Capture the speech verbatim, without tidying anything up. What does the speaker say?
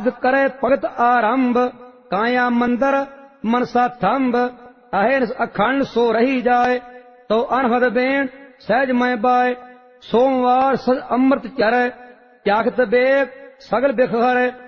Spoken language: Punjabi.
ਆਦ ਕਰੇ ਭਗਤ ਆਰੰਭ, ਕਾਇਆ ਮੰਦਰ ਮਨਸਾ ਥੰਬ। ਅਹਿਰਸ ਅਖੰਡ ਸੋ ਰਹੀ ਜਾਏ, ਤੋ ਅਨਹਦ ਬੇਣ ਸਹਿਜ ਮੈਂ ਬਾਏ। ਸੋਮਵਾਰ ਸਦ ਅੰਮ੍ਰਿਤ ਚਰੈ, ਤਿਆਖਤ ਬੇਗ ਸਗਲ ਬਿਖ ਹਰੈ।